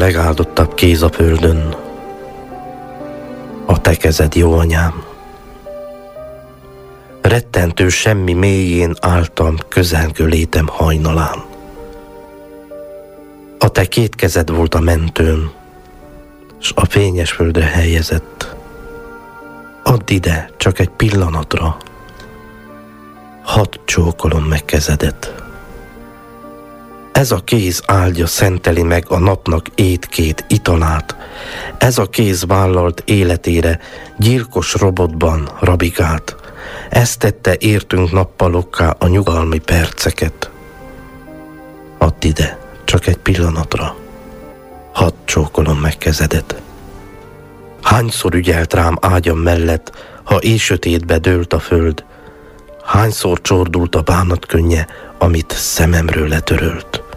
legáldottabb kéz a földön, a te kezed, jó anyám. Rettentő semmi mélyén álltam közelgő létem hajnalán. A te két kezed volt a mentőm, s a fényes földre helyezett. Add ide csak egy pillanatra, hadd csókolom meg kezedet. Ez a kéz áldja szenteli meg a napnak étkét, italát. Ez a kéz vállalt életére gyilkos robotban rabigát. Ez tette értünk nappalokká a nyugalmi perceket. Add ide csak egy pillanatra, hadd csókolom meg kezedet. Hányszor ügyelt rám ágyam mellett, ha éjsötétbe dőlt a föld, hányszor csordult a bánat könnye, amit szememről letörölt.